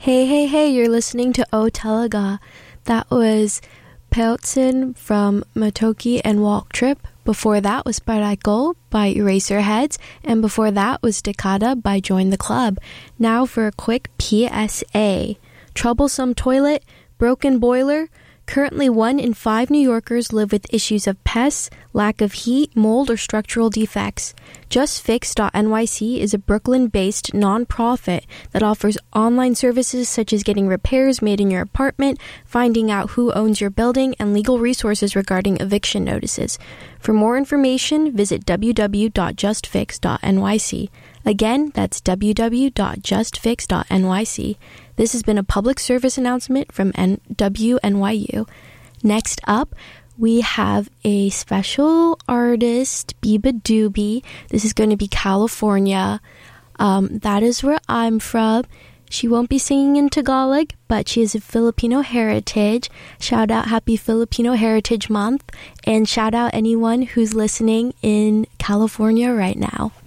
Hey, hey, hey, you're listening to O Talaga. That was Peotsin from Motoki and Walk Trip. Before that was Paraiko by Eraserheads. And before that was Decada by Join the Club. Now for a quick PSA. Troublesome toilet, broken boiler. Currently 1 in 5 New Yorkers live with issues of pests, lack of heat, mold, or structural defects. JustFix.nyc is a Brooklyn-based nonprofit that offers online services such as getting repairs made in your apartment, finding out who owns your building, and legal resources regarding eviction notices. For more information, visit www.justfix.nyc. Again, that's www.justfix.nyc. This has been a public service announcement from WNYU. Next up, we have a special artist, Biba Doobie. This is going to be California. That is where I'm from. She won't be singing in Tagalog, but she is of Filipino heritage. Shout out Happy Filipino Heritage Month, and shout out anyone who's listening in California right now.